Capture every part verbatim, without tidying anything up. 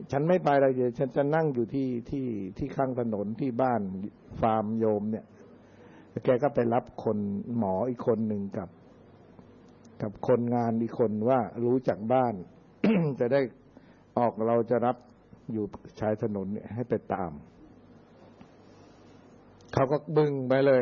ฉันไม่ไปเลยเดี๋ยวฉันจะนั่งอยู่ที่ที่ที่ข้างถนนที่บ้านฟาร์มโยมเนี่ยแกก็ไปรับคนหมออีกคนหนึ่งกับกับคนงานอีกคนว่ารู้จักบ้าน จะได้ออกเราจะรับอยู่ชายถนนเนี่ยให้ไปตามเขาก็บึงไปเลย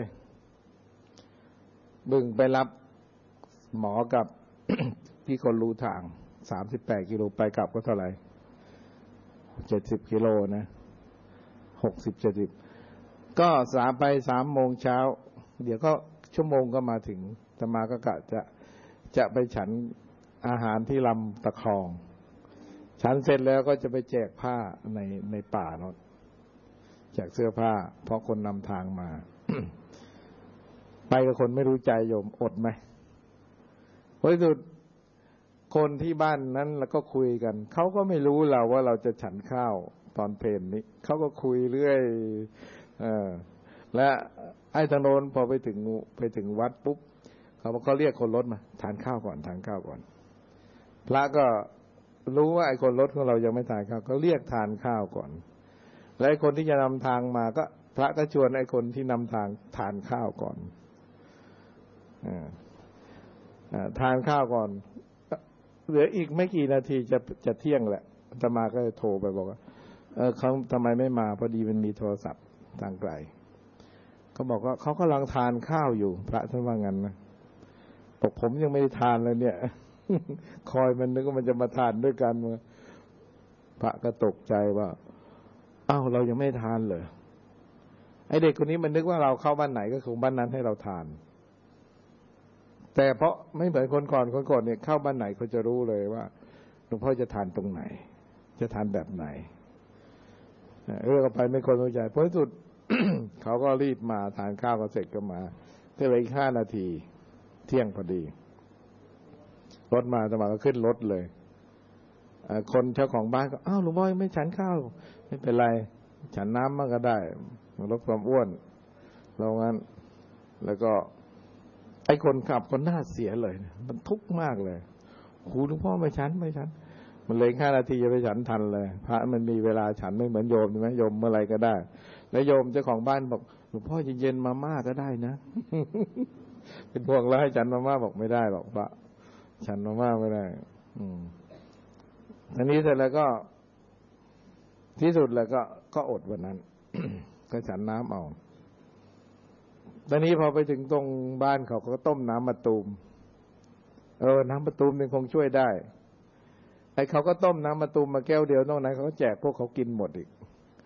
บึงไปรับหมอกับ พี่คนรู้ทางสามสิบแปดกิโลไปกลับก็เท่าไหร่เจ็ดสิบกิโลนะหกสิบเจ็ดสิบก็สามไปสามโมงเช้าเดี๋ยวก็ชั่วโมงก็มาถึงอาตมาก็กะจะจะไปฉันอาหารที่ลำตะคองฉันเสร็จแล้วก็จะไปแจกผ้าในในป่าเนาะแจกเสื้อผ้าเพราะคนนำทางมา ไปกับคนไม่รู้ใจโยมอดไหมเพราะสุดคนที่บ้านนั้นแล้วก็คุยกันเขาก็ไม่รู้เราว่าเราจะฉันข้าวตอนเพลนนี้เขาก็คุยเรื่อยเออและไอ้ทางโน้นพอไปถึงไปถึงวัดปุ๊บเขาเขาเรียกคนรถมาทานข้าวก่อนทานข้าวก่อนพระก็รู้ว่าไอ้คนรถของเรายังไม่ทานข้าวก็เรียกทานข้าวก่อนและไอ้คนที่จะนำทางมาก็พระก็ชวนไอ้คนที่นำทางทานข้าวก่อนอทานข้าวก่อนเหลืออีกไม่กี่นาทีจะจะเที่ยงแหละอาตมาก็โทรไปบอกว่าเออเขาทำไมไม่มาพอดีมันมีโทรศัพท์ทางไกลเขาบอกว่าเขากำลังทานข้าวอยู่พระท่านว่างั้นนะบอกผมยังไม่ได้ทานเลยเนี่ย คอยมันนึกว่ามันจะมาทานด้วยกันมาพระก็ตกใจว่าอ้าวเรายังไม่ทานเลยไอเด็กคนนี้มันนึกว่าเราเข้าบ้านไหนก็คงบ้านนั้นให้เราทานแต่เพราะไม่เหมือนคนก่อนคนก่อนเนี่ยเข้าบ้านไหนเขาจะรู้เลยว่าหลวงพ่อจะทานตรงไหนจะทานแบบไหนเรื่องไปไม่คนรู้ใจเพราะสุด เขาก็รีบมาทานข้าวกันเสร็จก็มาก็เลยอีกห้านาทีเที่ยงพอดีรถมาสมาก็ขึ้นรถเลยคนเจ้าของบ้านก็อ้าวหลวงพ่อไม่ฉันข้าวไม่เป็นไรฉันน้ำมันก็ได้ลดความอ้วนเรางั้นแล้วก็ไอ้คนขับคนหน้าเสียเลยมันทุกข์มากเลยครูหลวงพ่อไม่ฉันไม่ฉันมันเลยห้านาทีจะไปฉันทันเลยพระมันมีเวลาฉันไม่เหมือนโยมใช่ไหมโยมเมื่อไรก็ได้แล้วโยมเจ้าของบ้านบอกหลวงพ่อเย็นๆมาม่าก็ได้นะ เป็นพวกแล้วให้ฉันมาม่าบอกไม่ได้หรอกพระฉันมาม่าไม่ได้อืมอันนี้เสร็จแล้วก็ที่สุดแล้วก็ก็อดวันนั้น ก็ฉันน้ำเอาตอนนี้พอไปถึงตรงบ้านเขาก็ต้มน้ำมะตูมเออน้ำมะตูมเนี่ยคงช่วยได้ไอ้เขาก็ต้มน้ำมะตูมมาแก้วเดียวนอกนั้นเขาก็แจกพวกเขากินหมดอีก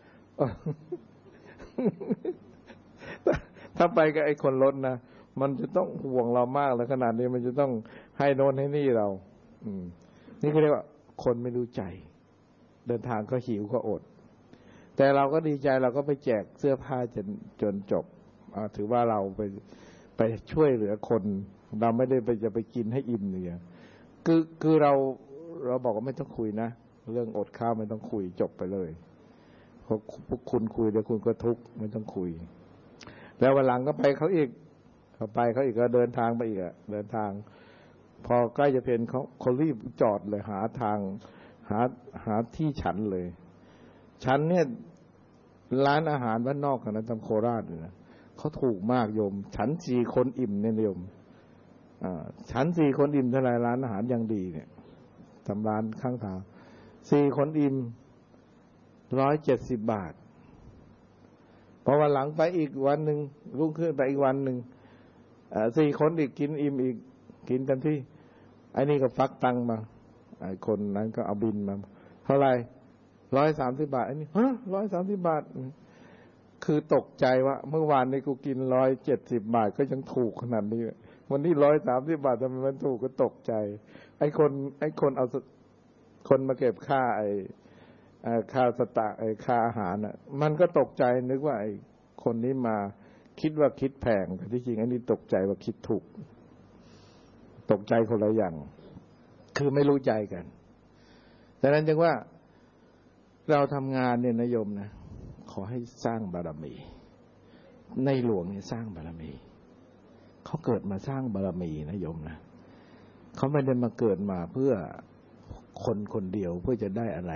ถ้าไปกับไอ้คนรถนะมันจะต้องห่วงเรามากแล้วขนาดนี้มันจะต้องให้โน่นให้นี่เราอืมนี่เขาเรียกว่าคนไม่รู้ใจเดินทางก็หิวก็อดแต่เราก็ดีใจเราก็ไปแจกเสื้อผ้าจนจนจบถือว่าเราไปไปช่วยเหลือคนเราไม่ได้ไปจะไปกินให้อิ่มเนี่ยคือคือเราเราบอกว่าไม่ต้องคุยนะเรื่องอดข้าวไม่ต้องคุยจบไปเลยเพราะพวกคุณคุยเดี๋ยวคุณก็ทุกข์ไม่ต้องคุยแล้ววันหลังก็ไปเขาอีกเขาไปเขาอีกก็เดินทางไปอีกอะเดินทางพอใกล้จะเพลนเขาเขารีบจอดเลยหาทางหาหาที่ฉันเลยฉันเนี่ยร้านอาหารบ้านนอกกันนะทำโคราชเนี่ยเขาถูกมากโยมฉันสี่คนอิ่มเนี่ยโยมฉันสี่คนอิ่มเท่าไรร้านอาหารยังดีเนี่ยทำร้านข้างทางสี่คนอิ่มร้อยเจ็ดสิบบาทพอวันหลังไปอีกวันหนึ่งรุ่งขึ้นไปอีกวันหนึ่งสี่คนอีกกินอิ่มอีกกินกันที่ไอ้นี่ก็ฟักตังมาไอ้คนนั้นก็เอาบินมาเท่าไรร้อยสามสิบบาทไอ้นี่ฮะร้อยสามสิบบาทคือตกใจว่าเมื่อวานนี้กูกินร้อยเจ็ดสิบบาทก็ยังถูกขนาดนี้วันนี้ร้อยสามสิบบาททำไมมันถูกก็ตกใจไอ้คนไอ้คนเอาคนมาเก็บค่าไอ้ค่าสตางค์ไอ้ค่าอาหารน่ะมันก็ตกใจนึกว่าไอ้คนนี้มาคิดว่าคิดแพงแต่ที่จริงอันนี้ตกใจว่าคิดถูกตกใจคนละอย่างคือไม่รู้ใจกันดังนั้นจึงว่าเราทำงานเนี่ยนะโยมนะขอให้สร้างบารมีในหลวงเนี่ยสร้างบารมีเขาเกิดมาสร้างบารมีนะโยมนะเขาไม่ได้มาเกิดมาเพื่อคนคนเดียวเพื่อจะได้อะไร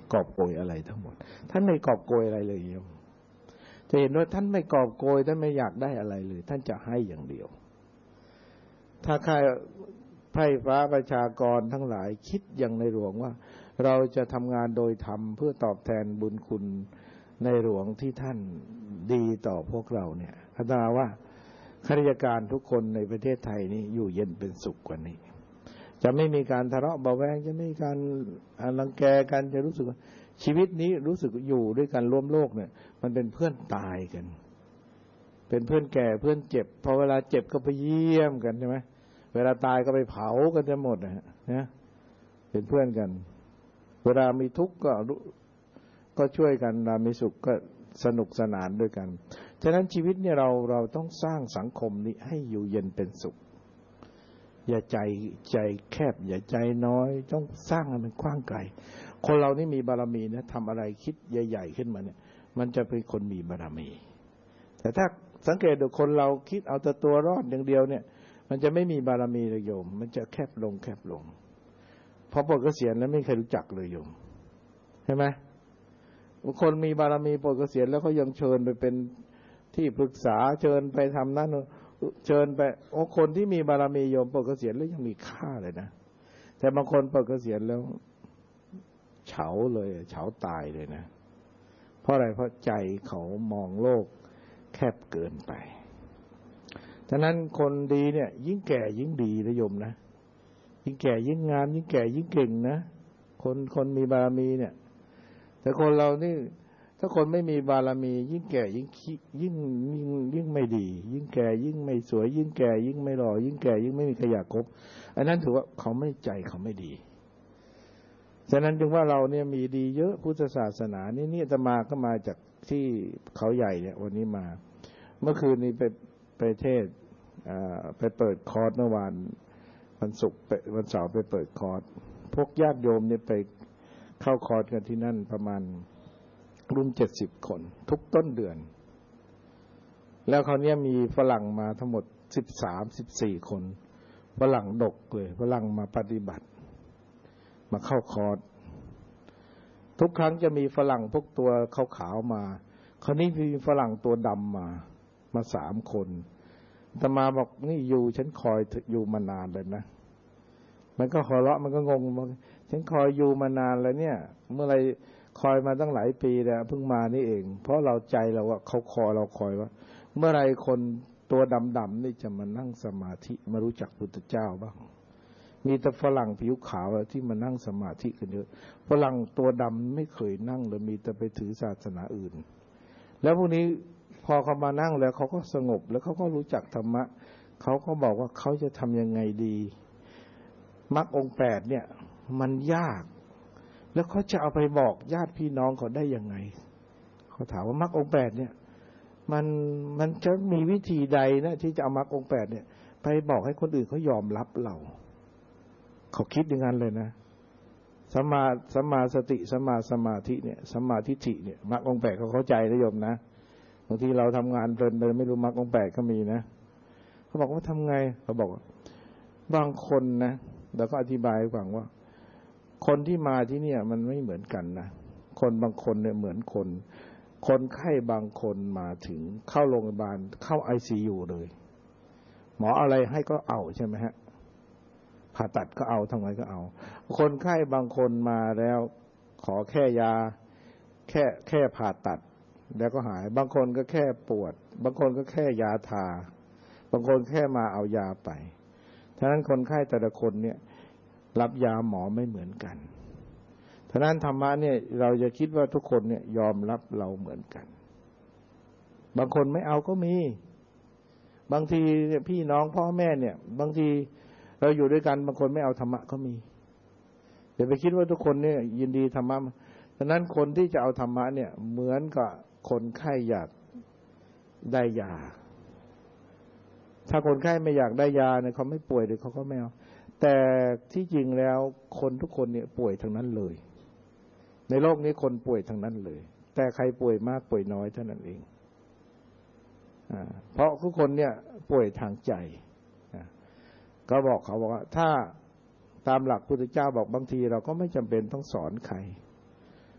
กอบโกยอะไรทั้งหมดท่านไม่กอบโกยอะไรเลยโยมจะเห็นว่าท่านไม่กอบโกยท่านไม่อยากได้อะไรเลยท่านจะให้อย่างเดียวถ้าใครไพร่ฟ้าประชากรทั้งหลายคิดอย่างในหลวงว่าเราจะทำงานโดยธรรมเพื่อตอบแทนบุญคุณในหลวงที่ท่านดีต่อพวกเราเนี่ยอาตมาว่าข้าราชการทุกคนในประเทศไทยนี่อยู่เย็นเป็นสุขกว่านี้จะไม่มีการทะเลาะเบาแวงจะไม่มีการรังแกกันจะรู้สึกว่าชีวิตนี้รู้สึกอยู่ด้วยกันร่วมโลกเนี่ยมันเป็นเพื่อนตายกันเป็นเพื่อนแก่เพื่อนเจ็บพอเวลาเจ็บก็ไปเยี่ยมกันใช่ไหมเวลาตายก็ไปเผากันจะหมดนะนะเป็นเพื่อนกันเวลามีทุกข์ก็ก็ช่วยกันเวลามีสุขก็สนุกสนานด้วยกันฉะนั้นชีวิตเนี่ยเราเราต้องสร้างสังคมนี้ให้อยู่เย็นเป็นสุขอย่าใจใจแคบอย่าใจน้อยต้องสร้างให้มันกว้างไกลคนเรานี่มีบารมีนะทำอะไรคิดใหญ่ๆขึ้นมาเนี่ยมันจะเป็นคนมีบารมีแต่ถ้าสังเกตดูคนเราคิดเอาแต่ตัวรอดอย่างเดียวเนี่ยมันจะไม่มีบารมีเลยโยมมันจะแคบลงแคบลงพอปลดเกษียณแล้วไม่เคยรู้จักเลยโยมใช่ไหมคนมีบารมีปลดเกษียณแล้วก็ยังเชิญไปเป็นที่ปรึกษาเชิญไปทำนั้นเชิญไปโอ้คนที่มีบารมีโยมปลดเกษียณแล้วยังมีค่าเลยนะแต่บางคนปลดเกษียณแล้วเฉาเลยเฉาตายเลยนะเพราะอะไรเพราะใจเขามองโลกแคบเกินไปฉะนั้นคนดีเนี่ยยิ่งแก่ยิ่งดีนะโยมนะยิ่งแก่ยิ่งงามยิ่งแก่ยิ่งเก่งนะคนคนมีบารมีเนี่ยแต่คนเรานี่ถ้าคนไม่มีบารมียิ่งแก่ยิ่งยิ่งยิ่งยิ่งไม่ดียิ่งแก่ยิ่งไม่สวยยิ่งแก่ยิ่งไม่หล่อยิ่งแก่ยิ่งไม่มีใครอยากคบอันนั้นถือว่าเขาไม่ใจเขาไม่ดีฉะนั้นจึงว่าเราเนี่ยมีดีเยอะพุทธศาสนานี่นี่อาตมาก็มาจากที่เขาใหญ่เนี่ยวันนี้มาเมื่อคืนนี้ไปไปเทศไปเปิดคอร์สเมื่อวานวันศุกร์วันเสาร์ไปเปิดคอร์สพวกญาติโยมเนี่ยไปเข้าคอร์สกันที่นั่นประมาณรุ่นเจ็ดสิบคนทุกต้นเดือนแล้วคราวนี้มีฝรั่งมาทั้งหมดสิบสามสิบสี่คนฝรั่งดกเลยฝรั่งมาปฏิบัติมาเข้าคอร์สทุกครั้งจะมีฝรั่งพวกตัวขาวๆมาคราวนี้มีฝรั่งตัวดำมามาสามคนอาตมาบอกนี่อยู่ฉันคอยอยู่มานานเลยนะมันก็หัวเราะมันก็งงฉันคอยอยู่มานานแล้วเนี่ยเมื่อไรคอยมาตั้งหลายปีแล้วเพิ่งมานี่เองเพราะเราใจเราว่าเขาคอยเราคอยว่าเมื่อไรคนตัวดำๆนี่จะมานั่งสมาธิมารู้จักพุทธเจ้าบ้างมีแต่ฝรั่งผิวขาวที่มานั่งสมาธิกันเยอะฝรั่งตัวดำไม่เคยนั่งเลยมีแต่ไปถือศาสนาอื่นแล้วพวกนี้พอเขามานั่งแล้วเขาก็สงบแล้วเขาก็รู้จักธรรมะเขาก็บอกว่าเขาจะทำยังไงดีมรรคองค์แปดเนี่ยมันยากแล้วเขาจะเอาไปบอกญาติพี่น้องเขาได้ยังไงเขาถามว่ามรรคองค์แปดเนี่ยมันมันจะมีวิธีใดนะที่จะเอามรรคองค์แปดเนี่ยไปบอกให้คนอื่นเขายอมรับเราเขาคิดอย่างนั้นเลยนะสัมมาสัมมาสติสัมมาสมาธิเนี่ยสัมมาทิฏฐิเนี่ยมรรคองค์แปดเขาเข้าใจนะโยมนะบางทีเราทำงานเพลินเลยไม่รู้มรรคองค์แปดก็มีนะเขาบอกว่าทำไงเขาบอกว่าบางคนนะเราก็อธิบายให้ฟังว่าคนที่มาที่เนี่ยมันไม่เหมือนกันนะคนบางคนเนี่ยเหมือนคนคนไข้บางคนมาถึงเข้าโรงพยาบาลเข้า ไอ ซี ยู เลยหมออะไรให้ก็เอาใช่ไหมฮะผ่าตัดก็เอาทำไงก็เอาคนไข้บางคนมาแล้วขอแค่ยาแค่แค่ผ่าตัดแล้วก็หายบางคนก็แค่ปวดบางคนก็แค่ยาทาบางคนแค่มาเอายาไปฉะนั้นคนไข้แต่ละคนเนี่ยรับยาหมอไม่เหมือนกันฉะนั้นธรรมะเนี่ยเราจะคิดว่าทุกคนเนี่ยยอมรับเราเหมือนกันบางคนไม่เอาก็มีบางทีพี่น้องพ่อแม่เนี่ยบางทีเราอยู่ด้วยกันบางคนไม่เอาธรรมะก็มีอย่าไปคิดว่าทุกคนเนี่ยยินดีธรรมะฉะนั้นคนที่จะเอาธรรมะเนี่ยเหมือนกับคนไข้อยากได้ยาถ้าคนไข้ไม่อยากได้ยาเนี่ยเขาไม่ป่วยหรือเขาก็ไม่เอาแต่ที่จริงแล้วคนทุกคนเนี่ยป่วยทั้งนั้นเลยในโลกนี้คนป่วยทั้งนั้นเลยแต่ใครป่วยมากป่วยน้อยเท่านั้นเองอ่าเพราะทุกคนเนี่ยป่วยทางใจก็บอกเขาบอกว่าถ้าตามหลักพุทธเจ้าบอกบางทีเราก็ไม่จำเป็นต้องสอนใคร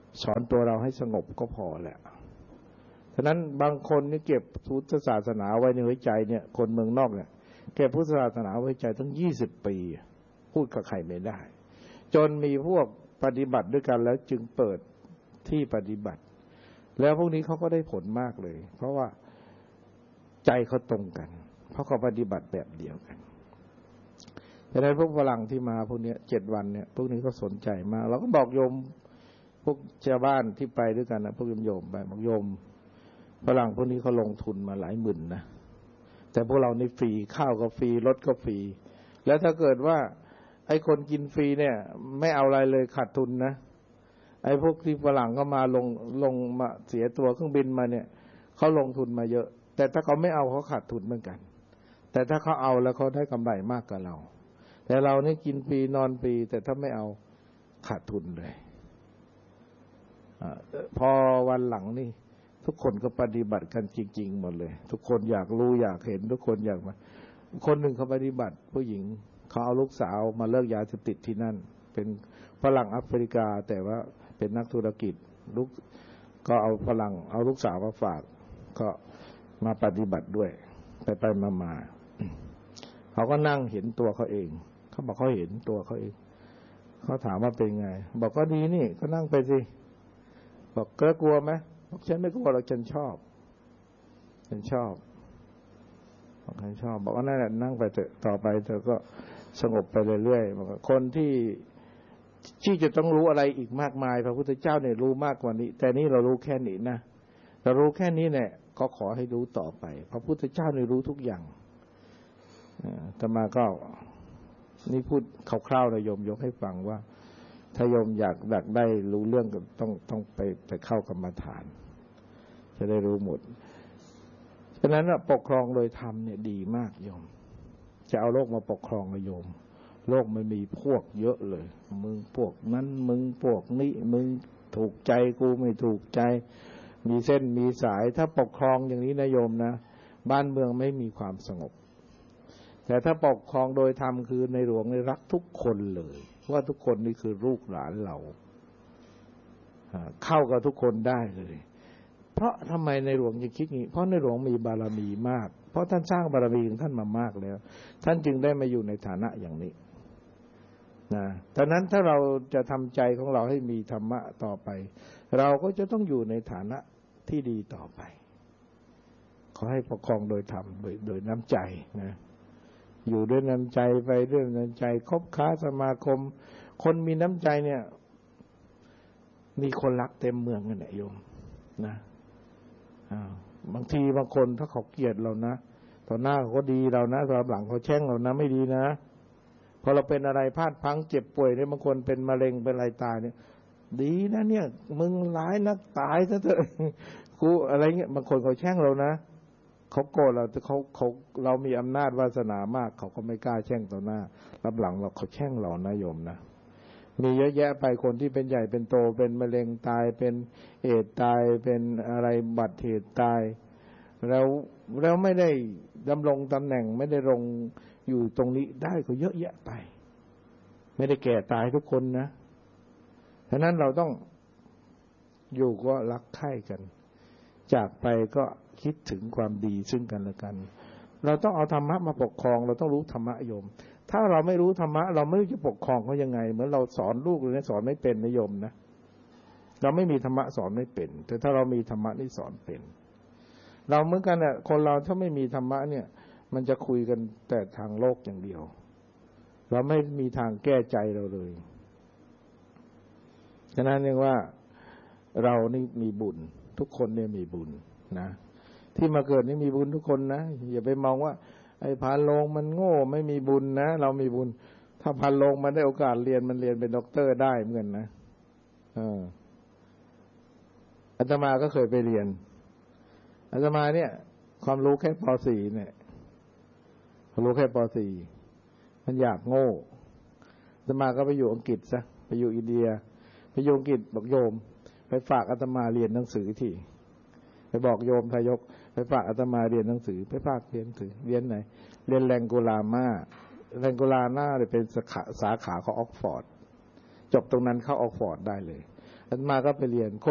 สอนตัวเราให้สงบก็พอแหละฉะนั้นบางคนนี่เก็บพุทธศาสนาไว้ในหัวใจเนี่ยคนเมืองนอกเนี่ยเก็บพุทธศาสนาไว้ในใจตั้งยี่สิบปีพูดกับใครไม่ได้จนมีพวกปฏิบัติด้วยกันแล้วจึงเปิดที่ปฏิบัติแล้วพวกนี้เขาก็ได้ผลมากเลยเพราะว่าใจเขาตรงกันเพราะเขาปฏิบัติแบบเดียวกันฉะนั้นพวกฝรั่งที่มาพวกนี้เจ็ดวันเนี่ยพวกนี้ก็สนใจมากเราก็บอกโยมพวกชาวบ้านที่ไปด้วยกันนะพวกโยมไปบอกโยมฝรั่งพวกนี้เขาลงทุนมาหลายหมื่นนะแต่พวกเรานี่ฟรีข้าวก็ฟรีรถก็ฟรีแล้วถ้าเกิดว่าไอ้คนกินฟรีเนี่ยไม่เอาอะไรเลยขาดทุนนะไอ้พวกที่ฝรั่งก็มาลงลงมาเสียตัวเครื่องบินมาเนี่ยเขาลงทุนมาเยอะแต่ถ้าเขาไม่เอาเขาขาดทุนเหมือนกันแต่ถ้าเขาเอาแล้วเขาได้กำไรมากกว่าเราแต่เรานี่กินฟรีนอนฟรีแต่ถ้าไม่เอาขาดทุนเลยอพอวันหลังนี่ทุกคนก็ปฏิบัติกันจริงๆหมดเลยทุกคนอยากรู้อยากเห็นทุกคนอยากมาคนหนึ่งเขาปฏิบัติผู้หญิงเขาเอาลูกสาวมาเลิกยาเสพติดที่นั่นเป็นฝรั่งแอฟริกาแต่ว่าเป็นนักธุรกิจลูกก็เอาฝรั่งเอาลูกสาวมาฝากก็มาปฏิบัติด้วยไปไปมามาเขาก็นั่งเห็นตัวเขาเองเขาบอกเขาเห็นตัวเขาเองเขาถามว่าเป็นไงบอกก็ดีนี่ก็นั่งไปสิบอกเกลัวกลัวไหมบอกฉันไม่กลัวหรอกฉันชอบฉันชอบบอกฉันชอบบอกว่านั่นแหละนั่งไปเถอะต่อไปเธอก็สงบไปเรื่อยๆบอกคนที่ที่จะต้องรู้อะไรอีกมากมายพระพุทธเจ้าเนี่ยรู้มากกว่านี้แต่นี้เรารู้แค่นี้นะเรารู้แค่นี้เนี่ยก็ขอให้รู้ต่อไปพระพุทธเจ้าเนี่ยรู้ทุกอย่างแต่มาก็นี่พูดคร่าวๆนะโยมยกให้ฟังว่าถ้าโยมอยากอยากได้รู้เรื่องก็ต้องต้องไปไปเข้ากรรมฐานจะได้รู้หมดฉะนั้นปกครองโดยธรรมเนี่ยดีมากโยมจะเอาโลกมาปกครองโยมโลกมันมีพวกเยอะเลยมึงพวกนั้นมึงพวกนี้มึงถูกใจกูไม่ถูกใจมีเส้นมีสายถ้าปกครองอย่างนี้นะโยมนะบ้านเมืองไม่มีความสงบแต่ถ้าปกครองโดยธรรมคือในหลวงในรักทุกคนเลยว่าทุกคนนี่คือลูกหลานเราเข้ากับทุกคนได้เลยเพราะทำไมในหลวงจึงคิดงี้เพราะในหลวงมีบารมีมากเพราะท่านสร้างบารมีของท่านมามากแล้วท่านจึงได้มาอยู่ในฐานะอย่างนี้นะดังนั้นถ้าเราจะทำใจของเราให้มีธรรมะต่อไปเราก็จะต้องอยู่ในฐานะที่ดีต่อไปขอให้ปกครองโดยธรรมโดยโดยน้ำใจนะอยู่ด้วยน้ำใจไปด้วยน้ำใจคบค้าสมาคมคนมีน้ำใจเนี่ยมีคนรักเต็มเมืองกันเนี่ยโยมนะบางทีบางคนถ้าเขาเกลียดเรานะต่อหน้าเขาก็ดีเรานะตอนหลังเขาแช่งเรานะไม่ดีนะพอเราเป็นอะไรพลาดพลั้งเจ็บป่วยเนี่ยบางคนเป็นมะเร็งเป็นอะไรตายเนี่ยดีนะเนี่ยมึงร้ายนักตายซะเถอะกูอะไรเงี้ยบางคนเขาแช่งเรานะเขาโกรธเราแต่เขาเขาเรามีอำนาจวาสนามากเขาก็ไม่กล้าแช่งต่อหน้ารับหลังเราเขาแช่งเรานะโยมนะมีเยอะแยะไปคนที่เป็นใหญ่เป็นโตเป็นมะเร็งตายเป็นเอดตายเป็นอะไรบัตรเหตุตายแล้วแล้วไม่ได้ดำรงตำแหน่งไม่ได้ลงอยู่ตรงนี้ได้ก็เยอะแยะไปไม่ได้แก่ตายทุกคนนะฉะนั้นเราต้องอยู่ก็รักใคร่กันจากไปก็คิดถึงความดีซึ่งกันและกันเราต้องเอาธรรมะมาปกครองเราต้องรู้ธรรมะโยมถ้าเราไม่รู้ธรรมะเราไม่รู้จะปกครองเขายังไงเหมือนเราสอนลูกเลยสอนไม่เป็นนะโยมนะเราไม่มีธรรมะสอนไม่เป็นแต่ถ้าเรามีธรรมะนี่สอนเป็นเราเหมือนกันเนี่ยคนเราถ้าไม่มีธรรมะเนี่ยมันจะคุยกันแต่ทางโลกอย่างเดียวเราไม่มีทางแก้ใจเราเลยฉะนั้นเรียกว่าเรานี่มีบุญทุกคนเนี่ยมีบุญนะที่มาเกิดนี่มีบุญทุกคนนะอย่าไปมองว่าไอ้พานโลงมันโง่ไม่มีบุญนะเรามีบุญถ้าพานโลงมันได้โอกาสเรียนมันเรียนเป็นด็อกเตอร์ได้เหมือนกันนะเอออาตมาก็เคยไปเรียนอาตมาเนี่ยความรู้แค่ป .สี่ เนี่ยความรู้แค่ป .สี่ มันอยากโง่อาตมาก็ไปอยู่อังกฤษซะไปอยู่อินเดียไปอยู่อังกฤษบอกโยมไปฝากอาตมาเรียนหนังสือที่ไปบอกโยมทายกไปฝากอาตมาเรียนหนังสือไปฝากเรียนหนังสือเรียนไหนเรียนแรงโกลาม่าแรงโกลาม่าเนี่ยเป็นสาขาสาขาของออกฟอร์ดจบตรงนั้นเข้าออกฟอร์ดได้เลยฉันมาก็ไปเรียน